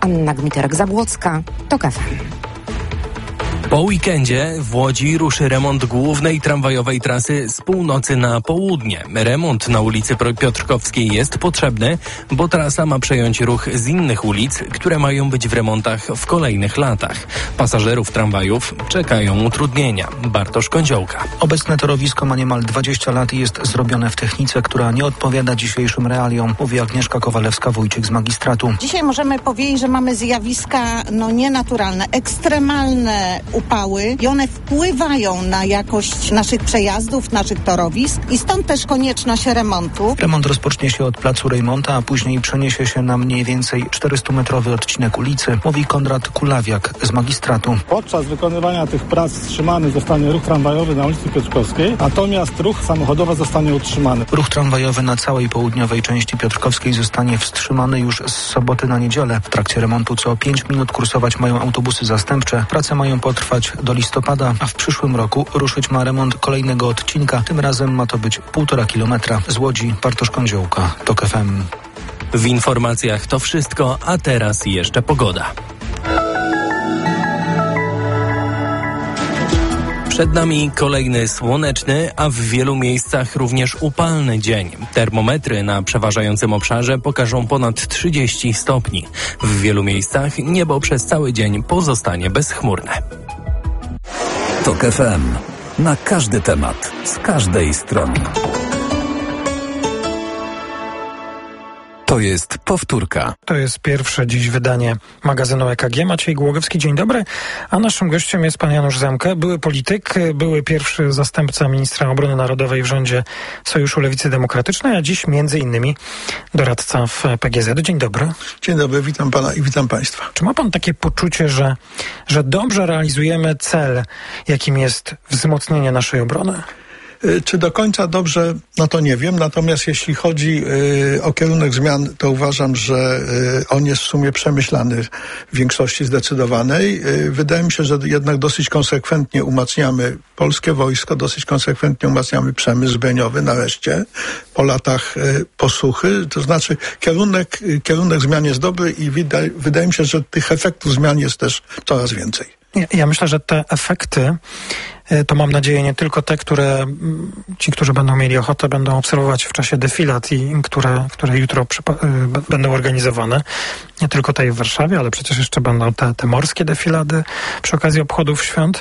Anna Gmiterek-Zabłocka, TOK FM. Po weekendzie w Łodzi ruszy remont głównej tramwajowej trasy z północy na południe. Remont na ulicy Piotrkowskiej jest potrzebny, bo trasa ma przejąć ruch z innych ulic, które mają być w remontach w kolejnych latach. Pasażerów tramwajów czekają utrudnienia. Bartosz Kądziołka. Obecne torowisko ma niemal 20 lat i jest zrobione w technice, która nie odpowiada dzisiejszym realiom, mówi Agnieszka Kowalewska-Wójcik z magistratu. Dzisiaj możemy powiedzieć, że mamy zjawiska nienaturalne, ekstremalne upały i one wpływają na jakość naszych przejazdów, naszych torowisk i stąd też konieczność remontu. Remont rozpocznie się od placu Rejmonta, a później przeniesie się na mniej więcej 400-metrowy odcinek ulicy, mówi Konrad Kulawiak z magistratu. Podczas wykonywania tych prac wstrzymany zostanie ruch tramwajowy na ulicy Piotrkowskiej, natomiast ruch samochodowy zostanie utrzymany. Ruch tramwajowy na całej południowej części Piotrkowskiej zostanie wstrzymany już z soboty na niedzielę. W trakcie remontu co 5 minut kursować mają autobusy zastępcze. Prace mają potrwać do listopada, a w przyszłym roku ruszyć ma remont kolejnego odcinka. Tym razem ma to być 1,5 kilometra. Z Łodzi Bartosz Kądziołka, TOK FM. W informacjach to wszystko, a teraz jeszcze pogoda. Przed nami kolejny słoneczny, a w wielu miejscach również upalny dzień. Termometry na przeważającym obszarze pokażą ponad 30 stopni. W wielu miejscach niebo przez cały dzień pozostanie bezchmurne. TOK FM. Na każdy temat, z każdej strony. To jest powtórka. To jest pierwsze dziś wydanie magazynu EKG. Maciej Głogowski, dzień dobry. A naszym gościem jest pan Janusz Zemke, były polityk, były pierwszy zastępca ministra obrony narodowej w rządzie Sojuszu Lewicy Demokratycznej, a dziś między innymi doradca w PGZ. Dzień dobry. Dzień dobry, witam pana i witam państwa. Czy ma pan takie poczucie, że dobrze realizujemy cel, jakim jest wzmocnienie naszej obrony? Czy do końca dobrze, to nie wiem. Natomiast jeśli chodzi o kierunek zmian, to uważam, że on jest w sumie przemyślany w większości zdecydowanej. Wydaje mi się, że jednak dosyć konsekwentnie umacniamy polskie wojsko, dosyć konsekwentnie umacniamy przemysł zbrojeniowy nareszcie po latach posuchy. To znaczy kierunek zmian jest dobry i wydaje mi się, że tych efektów zmian jest też coraz więcej. Ja myślę, że te efekty to mam nadzieję nie tylko te, które ci, którzy będą mieli ochotę, będą obserwować w czasie defilad i które jutro będą organizowane. Nie tylko tej w Warszawie, ale przecież jeszcze będą te morskie defilady przy okazji obchodów świąt.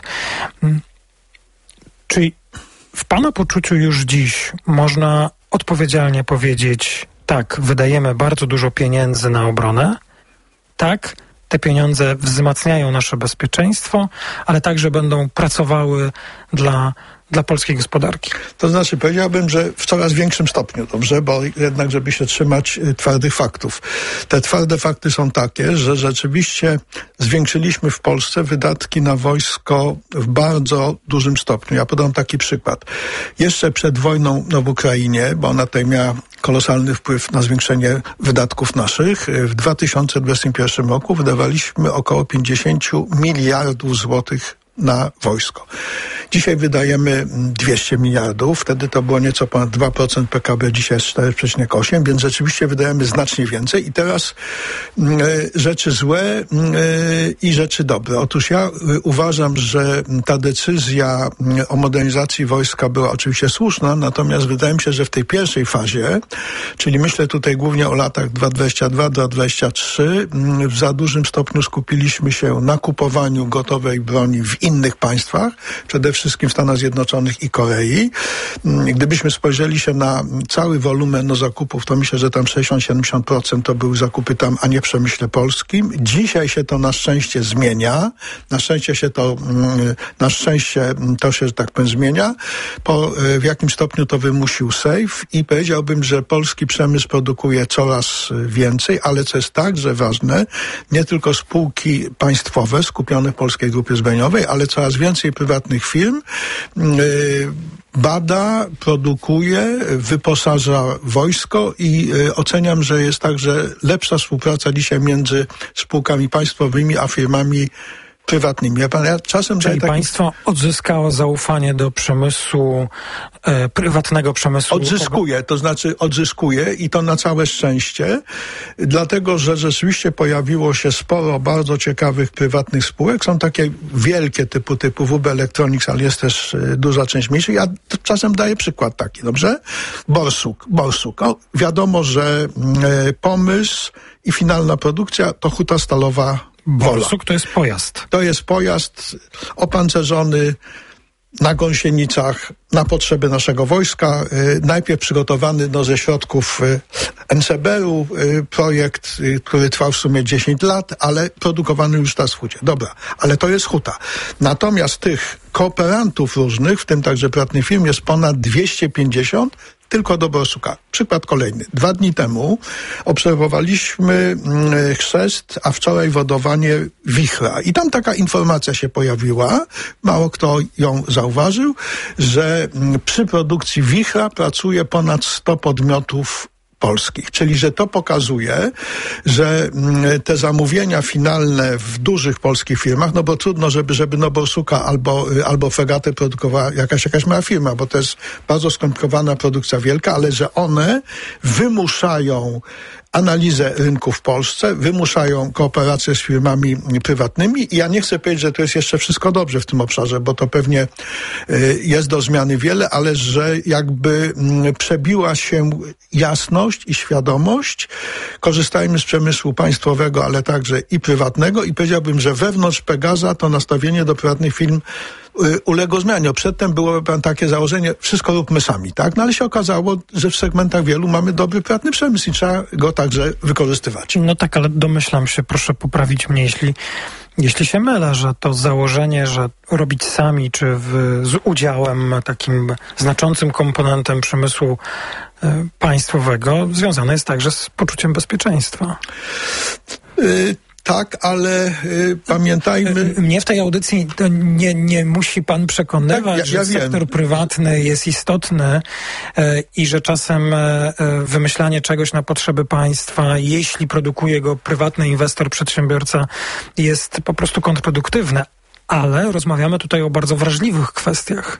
Czy w pana poczuciu już dziś można odpowiedzialnie powiedzieć, tak, wydajemy bardzo dużo pieniędzy na obronę, tak, te pieniądze wzmacniają nasze bezpieczeństwo, ale także będą pracowały dla polskiej gospodarki? To znaczy powiedziałbym, że w coraz większym stopniu, dobrze, bo jednak, żeby się trzymać twardych faktów. Te twarde fakty są takie, że rzeczywiście zwiększyliśmy w Polsce wydatki na wojsko w bardzo dużym stopniu. Ja podam taki przykład. Jeszcze przed wojną w Ukrainie, bo ona tutaj miała kolosalny wpływ na zwiększenie wydatków naszych. W 2021 roku wydawaliśmy około 50 miliardów złotych na wojsko. Dzisiaj wydajemy 200 miliardów, wtedy to było nieco ponad 2% PKB, dzisiaj jest 4,8%, więc rzeczywiście wydajemy znacznie więcej. I teraz rzeczy złe i rzeczy dobre. Otóż ja uważam, że ta decyzja o modernizacji wojska była oczywiście słuszna, natomiast wydaje mi się, że w tej pierwszej fazie, czyli myślę tutaj głównie o latach 2022-2023, w za dużym stopniu skupiliśmy się na kupowaniu gotowej broni w innych państwach, przede wszystkim w Stanach Zjednoczonych i Korei. Gdybyśmy spojrzeli się na cały wolumen zakupów, to myślę, że tam 60-70% to były zakupy tam, a nie w przemyśle polskim. Dzisiaj się to na szczęście zmienia. Na szczęście to się, że tak powiem, zmienia. W jakim stopniu to wymusił SAFE i powiedziałbym, że polski przemysł produkuje coraz więcej, ale co jest także ważne, nie tylko spółki państwowe skupione w Polskiej Grupie Zbrojeniowej, ale coraz więcej prywatnych firm bada, produkuje, wyposaża wojsko i oceniam, że jest także lepsza współpraca dzisiaj między spółkami państwowymi a firmami prywatnymi. Ja czasem Czyli państwo odzyskało zaufanie do przemysłu, prywatnego przemysłu? Odzyskuje i to na całe szczęście, dlatego, że rzeczywiście pojawiło się sporo bardzo ciekawych prywatnych spółek. Są takie wielkie typu WB Electronics, ale jest też duża część mniejsza. Ja czasem daję przykład taki, dobrze? Borsuk. Wiadomo, że pomysł i finalna produkcja to Huta Stalowa Wola. Borsuk to jest pojazd. To jest pojazd opancerzony na gąsienicach na potrzeby naszego wojska. Najpierw przygotowany ze środków NCBR-u, projekt, który trwał w sumie 10 lat, ale produkowany już teraz w Hucie. Dobra, ale to jest Huta. Natomiast tych kooperantów różnych, w tym także prywatnych firm, jest ponad 250 tylko do Borsuka. Przykład kolejny. 2 dni temu obserwowaliśmy chrzest, a wczoraj wodowanie Wichra. I tam taka informacja się pojawiła, mało kto ją zauważył, że przy produkcji Wichra pracuje ponad 100 podmiotów polskich. Czyli, że to pokazuje, że te zamówienia finalne w dużych polskich firmach, no bo trudno, żeby Borsuka albo fregatę produkowała jakaś mała firma, bo to jest bardzo skomplikowana produkcja wielka, ale że one wymuszają analizę rynku w Polsce, wymuszają kooperację z firmami prywatnymi i ja nie chcę powiedzieć, że to jest jeszcze wszystko dobrze w tym obszarze, bo to pewnie jest do zmiany wiele, ale że jakby przebiła się jasność i świadomość. Korzystajmy z przemysłu państwowego, ale także i prywatnego i powiedziałbym, że wewnątrz Pegaza to nastawienie do prywatnych firm uległo zmianie. Przedtem było takie założenie, wszystko róbmy sami, tak? No ale się okazało, że w segmentach wielu mamy dobry prywatny przemysł i trzeba go także wykorzystywać. No tak, ale domyślam się, proszę poprawić mnie, jeśli się mylę, że to założenie, że robić sami, czy z udziałem takim znaczącym komponentem przemysłu państwowego związane jest także z poczuciem bezpieczeństwa. Tak, ale pamiętajmy... Mnie w tej audycji to nie musi pan przekonywać, tak, że sektor prywatny jest istotny i że czasem wymyślanie czegoś na potrzeby państwa, jeśli produkuje go prywatny inwestor, przedsiębiorca, jest po prostu kontrproduktywne. Ale rozmawiamy tutaj o bardzo wrażliwych kwestiach.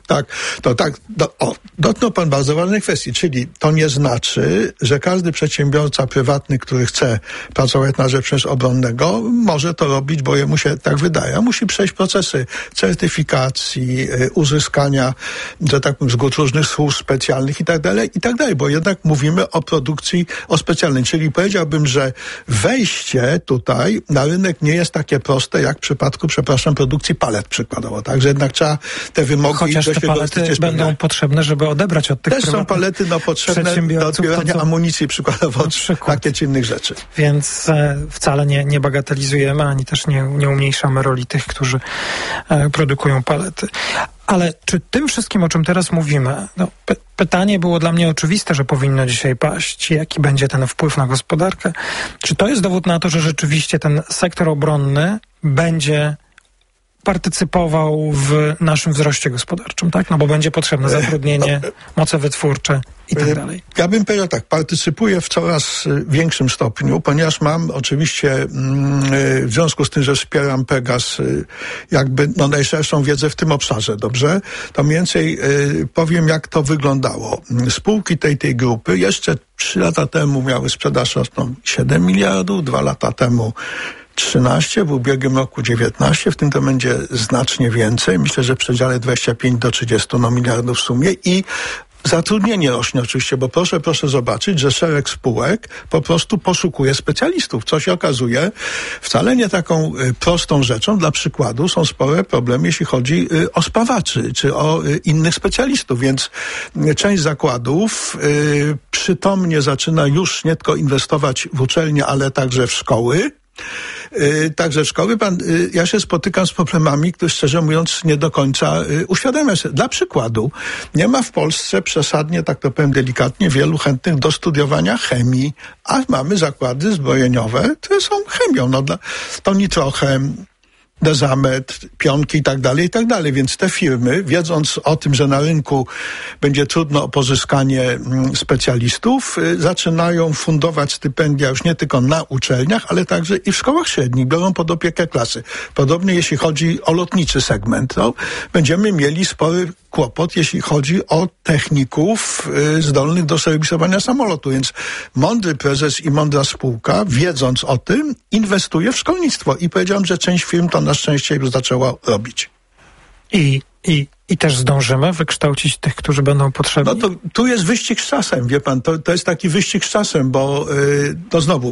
Dotknął pan bardzo ważnej kwestii, czyli to nie znaczy, że każdy przedsiębiorca prywatny, który chce pracować na rzecz przemysłu obronnego, może to robić, bo jemu się tak wydaje. Musi przejść procesy certyfikacji, uzyskania, że tak powiem, zgód różnych służb specjalnych i tak dalej, bo jednak mówimy o produkcji, o specjalnej. Czyli powiedziałbym, że wejście tutaj na rynek nie jest takie proste, jak w przypadku, produkcji palet przykładowo, tak? Że jednak trzeba te wymogi... Chociaż te palety będą potrzebne, żeby odebrać od tych też są palety potrzebne do odbierania amunicji przykładowo, takie czy innych rzeczy. Więc wcale nie bagatelizujemy, ani też nie umniejszamy roli tych, którzy produkują palety. Ale czy tym wszystkim, o czym teraz mówimy, pytanie było dla mnie oczywiste, że powinno dzisiaj paść. Jaki będzie ten wpływ na gospodarkę? Czy to jest dowód na to, że rzeczywiście ten sektor obronny będzie partycypował w naszym wzroście gospodarczym, tak? No bo będzie potrzebne zatrudnienie, moce wytwórcze i tak dalej. Ja bym powiedział tak, partycypuję w coraz większym stopniu, ponieważ mam oczywiście w związku z tym, że wspieram Pegas jakby najszerszą wiedzę w tym obszarze, dobrze? To mniej więcej powiem, jak to wyglądało. Spółki tej grupy jeszcze 3 lata temu miały sprzedaż roczną 7 miliardów, 2 lata temu 13, w ubiegłym roku 19, w tym to będzie znacznie więcej. Myślę, że w przedziale 25 do 30 miliardów w sumie i zatrudnienie rośnie oczywiście, bo proszę zobaczyć, że szereg spółek po prostu poszukuje specjalistów, co się okazuje wcale nie taką prostą rzeczą. Dla przykładu są spore problemy, jeśli chodzi o spawaczy, czy o innych specjalistów, więc część zakładów przytomnie zaczyna już nie tylko inwestować w uczelnie, ale także w szkoły. Ja się spotykam z problemami, które szczerze mówiąc nie do końca uświadamiam sobie. Dla przykładu, nie ma w Polsce przesadnie, tak to powiem delikatnie, wielu chętnych do studiowania chemii, a mamy zakłady zbrojeniowe, które są chemią. To Nitrochem, Dezamet, Pionki i tak dalej, więc te firmy, wiedząc o tym, że na rynku będzie trudno o pozyskanie specjalistów, zaczynają fundować stypendia już nie tylko na uczelniach, ale także i w szkołach średnich, biorą pod opiekę klasy. Podobnie jeśli chodzi o lotniczy segment, to będziemy mieli spory kłopot, jeśli chodzi o techników zdolnych do serwisowania samolotu, więc mądry prezes i mądra spółka, wiedząc o tym, inwestuje w szkolnictwo i powiedziałem, że część firm to na szczęście już zaczęła robić. I też zdążymy wykształcić tych, którzy będą potrzebni? No to tu jest wyścig z czasem, wie pan, to jest taki wyścig z czasem, bo to znowu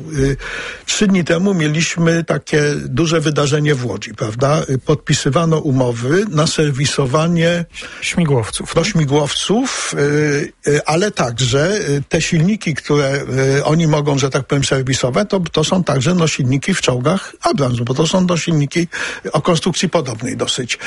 3 dni temu mieliśmy takie duże wydarzenie w Łodzi, prawda? Podpisywano umowy na serwisowanie śmigłowców. Do śmigłowców, ale także te silniki, które oni mogą, że tak powiem, serwisować, to są także silniki w czołgach Abrams, bo to są silniki o konstrukcji podobnej dosyć.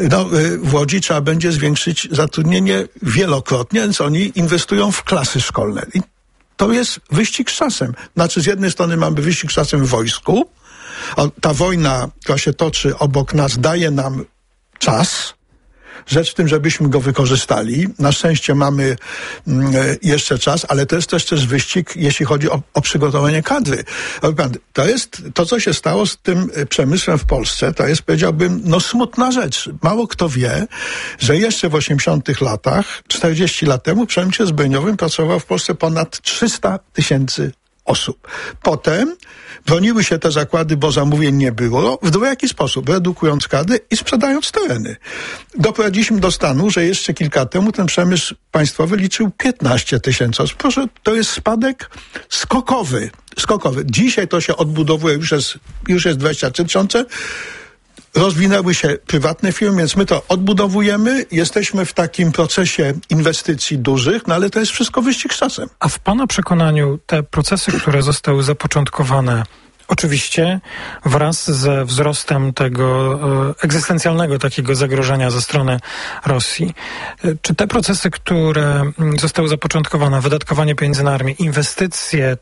W Łodzi trzeba będzie zwiększyć zatrudnienie wielokrotnie, więc oni inwestują w klasy szkolne. I to jest wyścig z czasem. Znaczy, z jednej strony mamy wyścig z czasem w wojsku. Ta wojna, która się toczy obok nas, daje nam czas. Rzecz w tym, żebyśmy go wykorzystali. Na szczęście mamy jeszcze czas, ale to jest też wyścig, jeśli chodzi o przygotowanie kadry. To jest to, co się stało z tym przemysłem w Polsce, to jest, powiedziałbym, smutna rzecz. Mało kto wie, że jeszcze w 80 latach, 40 lat temu, w przemyśle zbrojeniowym pracowało w Polsce ponad 300 000 osób. Potem broniły się te zakłady, bo zamówień nie było, w dwojaki sposób, redukując kadry i sprzedając tereny. Doprowadziliśmy do stanu, że jeszcze kilka lat temu ten przemysł państwowy liczył 15 000 osób. Proszę, to jest spadek skokowy. Dzisiaj to się odbudowuje, już jest 23 000. Rozwinęły się prywatne firmy, więc my to odbudowujemy. Jesteśmy w takim procesie inwestycji dużych, ale to jest wszystko wyścig z czasem. A w pana przekonaniu te procesy, które zostały zapoczątkowane, oczywiście wraz ze wzrostem tego egzystencjalnego takiego zagrożenia ze strony Rosji, czy te procesy, które zostały zapoczątkowane, wydatkowanie pieniędzy na armię, inwestycje,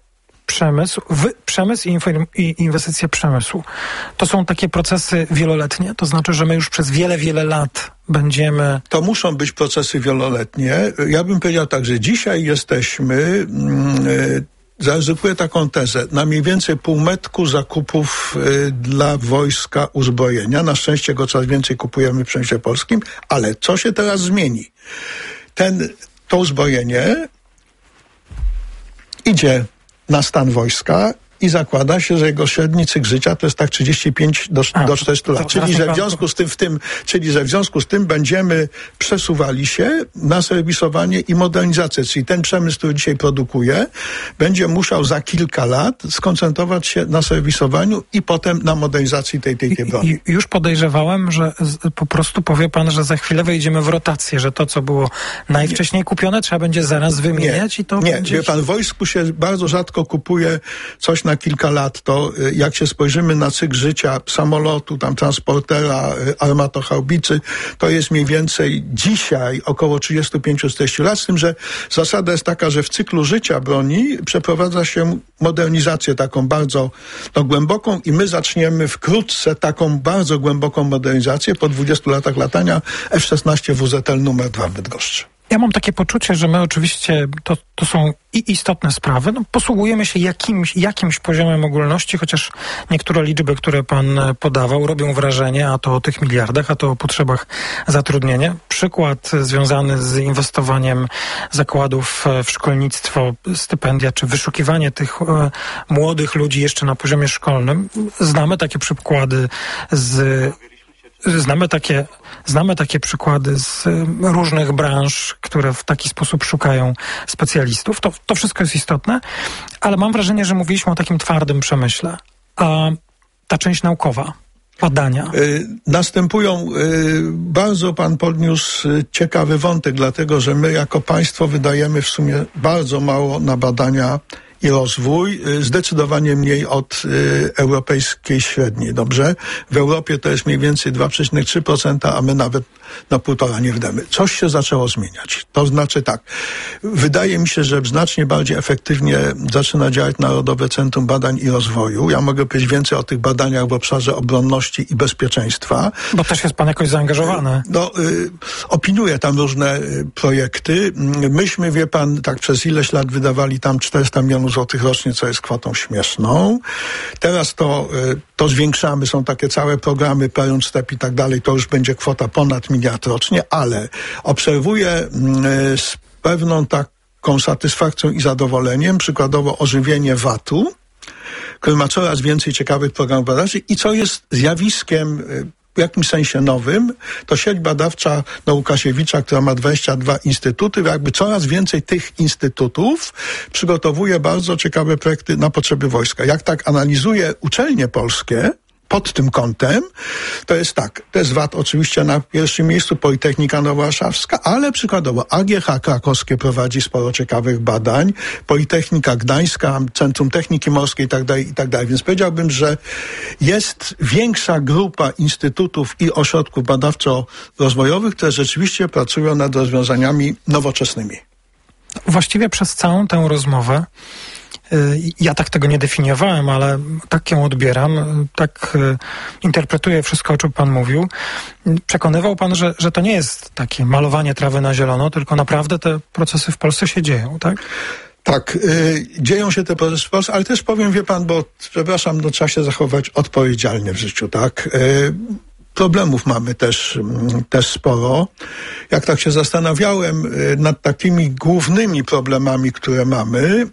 przemysł i inwestycje przemysłu. To są takie procesy wieloletnie? To znaczy, że my już przez wiele, wiele lat będziemy... To muszą być procesy wieloletnie. Ja bym powiedział tak, że dzisiaj jesteśmy... Zaryzykuję taką tezę. Na mniej więcej półmetku zakupów dla wojska uzbrojenia. Na szczęście go coraz więcej kupujemy w przemyśle polskim, ale co się teraz zmieni? To uzbrojenie idzie na stan wojska i zakłada się, że jego średni cykl życia to jest tak 35 do 40 lat. Czyli że w związku z tym będziemy przesuwali się na serwisowanie i modernizację. Czyli ten przemysł, który dzisiaj produkuje, będzie musiał za kilka lat skoncentrować się na serwisowaniu i potem na modernizacji tej broni. Już podejrzewałem, że po prostu powie pan, że za chwilę wejdziemy w rotację, że to, co było najwcześniej kupione, trzeba będzie zaraz wymieniać i to będzie... Wie pan, w wojsku się bardzo rzadko kupuje coś na kilka lat. To jak się spojrzymy na cykl życia samolotu, transportera, armatochaubicy, to jest mniej więcej dzisiaj około 35-40 lat, z tym, że zasada jest taka, że w cyklu życia broni przeprowadza się modernizację taką bardzo głęboką i my zaczniemy wkrótce taką bardzo głęboką modernizację po 20 latach latania F-16 WZL numer 2 w Bydgoszczy. Ja mam takie poczucie, że my oczywiście, to są i istotne sprawy, posługujemy się jakimś poziomem ogólności, chociaż niektóre liczby, które pan podawał, robią wrażenie, a to o tych miliardach, a to o potrzebach zatrudnienia. Przykład związany z inwestowaniem zakładów w szkolnictwo, stypendia, czy wyszukiwanie tych młodych ludzi jeszcze na poziomie szkolnym. Znamy takie przykłady Znamy takie przykłady z różnych branż, które w taki sposób szukają specjalistów. To wszystko jest istotne, ale mam wrażenie, że mówiliśmy o takim twardym przemyśle. A ta część naukowa, badania. Następują, bardzo pan podniósł ciekawy wątek, dlatego że my jako państwo wydajemy w sumie bardzo mało na badania i rozwój, zdecydowanie mniej od europejskiej średniej, dobrze? W Europie to jest mniej więcej 2,3%, a my nawet na 1,5 nie wydamy. Coś się zaczęło zmieniać. To znaczy tak, wydaje mi się, że znacznie bardziej efektywnie zaczyna działać Narodowe Centrum Badań i Rozwoju. Ja mogę powiedzieć więcej o tych badaniach w obszarze obronności i bezpieczeństwa. Bo też jest pan jakoś zaangażowany. Opiniuję tam różne projekty. Myśmy, wie pan, tak przez ileś lat wydawali tam 400 milionów złotych rocznie, co jest kwotą śmieszną. Teraz to zwiększamy, są takie całe programy, Parent Step i tak dalej, to już będzie kwota ponad 1 miliard rocznie, ale obserwuję z pewną taką satysfakcją i zadowoleniem, przykładowo ożywienie VAT-u, który ma coraz więcej ciekawych programów badawczych i co jest zjawiskiem w jakimś sensie nowym, to sieć badawcza Łukasiewicza, która ma 22 instytuty, jakby coraz więcej tych instytutów przygotowuje bardzo ciekawe projekty na potrzeby wojska. Jak tak analizuję uczelnie polskie, pod tym kątem, to jest tak, to jest VAT oczywiście na pierwszym miejscu, Politechnika Nowowarszawska, ale przykładowo AGH krakowskie prowadzi sporo ciekawych badań, Politechnika Gdańska, Centrum Techniki Morskiej i tak dalej. Więc powiedziałbym, że jest większa grupa instytutów i ośrodków badawczo-rozwojowych, które rzeczywiście pracują nad rozwiązaniami nowoczesnymi. Właściwie przez całą tę rozmowę ja tak tego nie definiowałem, ale tak ją odbieram, tak interpretuję wszystko, o czym pan mówił. Przekonywał pan, że to nie jest takie malowanie trawy na zielono, tylko naprawdę te procesy w Polsce się dzieją, tak? Tak, dzieją się te procesy w Polsce, ale też powiem, wie pan, bo przepraszam, trzeba się zachować odpowiedzialnie w życiu, tak? Problemów mamy też sporo. Jak tak się zastanawiałem nad takimi głównymi problemami, które mamy,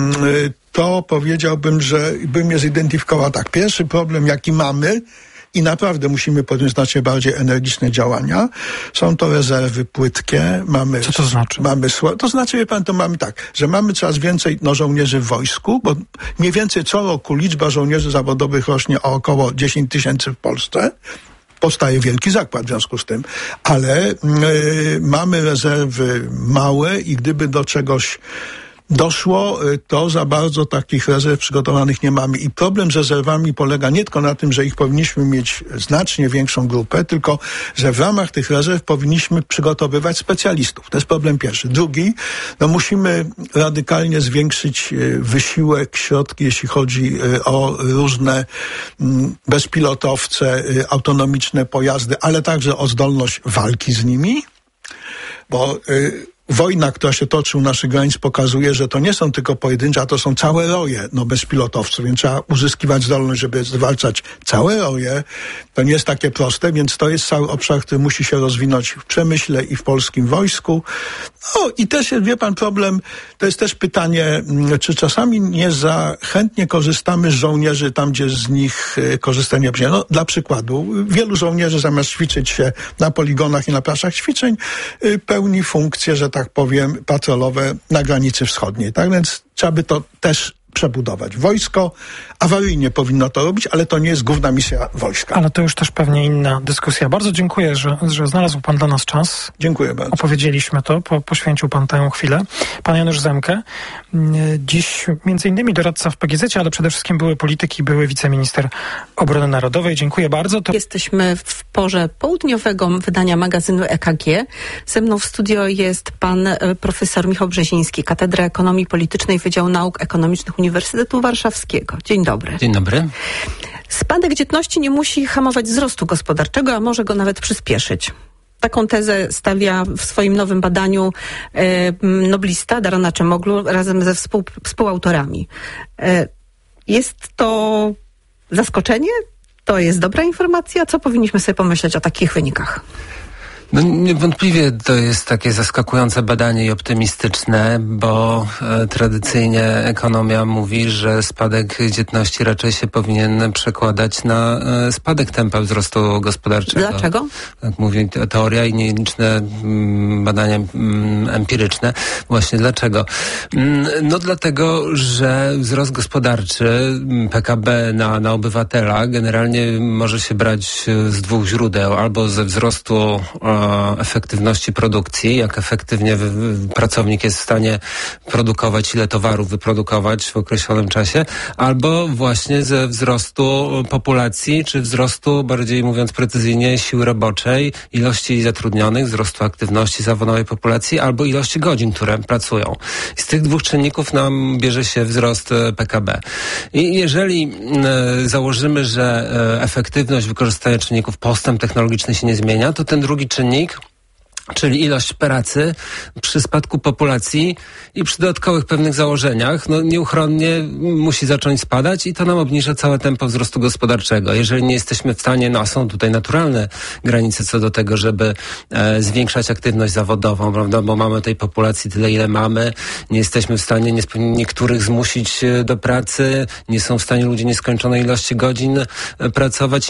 to powiedziałbym, że bym je zidentyfikował tak. Pierwszy problem, jaki mamy i naprawdę musimy podjąć znacznie bardziej energiczne działania, są to rezerwy płytkie. Co to znaczy? To znaczy, wie pan, to mamy tak, że mamy coraz więcej żołnierzy w wojsku, bo mniej więcej co roku liczba żołnierzy zawodowych rośnie o około 10 000 w Polsce. Powstaje wielki zakład w związku z tym, ale mamy rezerwy małe i gdyby do czegoś doszło, to za bardzo takich rezerw przygotowanych nie mamy. I problem z rezerwami polega nie tylko na tym, że ich powinniśmy mieć znacznie większą grupę, tylko że w ramach tych rezerw powinniśmy przygotowywać specjalistów. To jest problem pierwszy. Drugi, musimy radykalnie zwiększyć wysiłek, środki, jeśli chodzi o różne bezpilotowce, autonomiczne pojazdy, ale także o zdolność walki z nimi, bo wojna, która się toczy u naszych granic, pokazuje, że to nie są tylko pojedyncze, a to są całe roje bezpilotowców, więc trzeba uzyskiwać zdolność, żeby zwalczać całe roje. To nie jest takie proste, więc to jest cały obszar, który musi się rozwinąć w przemyśle i w polskim wojsku. I też jest, wie pan, problem, to jest też pytanie, czy czasami nie za chętnie korzystamy z żołnierzy tam, gdzie z nich korzystać nie będzie. Dla przykładu, wielu żołnierzy zamiast ćwiczyć się na poligonach i na plażach ćwiczeń, pełni funkcje, że tak powiem, patrolowe na granicy wschodniej. Tak więc trzeba by to też przebudować. Wojsko awaryjnie powinno to robić, ale to nie jest główna misja wojska. Ale to już też pewnie inna dyskusja. Bardzo dziękuję, że znalazł pan dla nas czas. Dziękuję bardzo. Opowiedzieliśmy to, poświęcił pan tę chwilę. Pan Janusz Zemke, dziś między innymi doradca w PGZ, ale przede wszystkim były polityk i były wiceminister obrony narodowej. Dziękuję bardzo. Jesteśmy w porze południowego wydania magazynu EKG. Ze mną w studio jest pan profesor Michał Brzeziński, Katedra Ekonomii Politycznej, Wydział Nauk Ekonomicznych Uniwersytetu Warszawskiego. Dzień dobry. Dzień dobry. Spadek dzietności nie musi hamować wzrostu gospodarczego, a może go nawet przyspieszyć. Taką tezę stawia w swoim nowym badaniu noblista Daron Acemoglu razem ze współautorami. Jest to zaskoczenie? To jest dobra informacja? Co powinniśmy sobie pomyśleć o takich wynikach? No niewątpliwie to jest takie zaskakujące badanie i optymistyczne, bo tradycyjnie ekonomia mówi, że spadek dzietności raczej się powinien przekładać na spadek tempa wzrostu gospodarczego. Dlaczego? Tak mówi teoria i nieliczne badania empiryczne. Właśnie dlaczego? No dlatego, że wzrost gospodarczy PKB na obywatela generalnie może się brać z dwóch źródeł. Albo ze wzrostu efektywności produkcji, jak efektywnie pracownik jest w stanie produkować, ile towarów wyprodukować w określonym czasie, albo właśnie ze wzrostu populacji, czy wzrostu, bardziej mówiąc precyzyjnie, siły roboczej, ilości zatrudnionych, wzrostu aktywności zawodowej populacji, albo ilości godzin, które pracują. I z tych dwóch czynników nam bierze się wzrost PKB. I jeżeli założymy, że efektywność wykorzystania czynników, postęp technologiczny się nie zmienia, to ten drugi czynnik, czyli ilość pracy przy spadku populacji i przy dodatkowych pewnych założeniach, nieuchronnie musi zacząć spadać i to nam obniża całe tempo wzrostu gospodarczego. Jeżeli nie jesteśmy w stanie, a są tutaj naturalne granice co do tego, żeby zwiększać aktywność zawodową, prawda, bo mamy tej populacji tyle, ile mamy, nie jesteśmy w stanie niektórych zmusić do pracy, nie są w stanie ludzie nieskończonej ilości godzin pracować.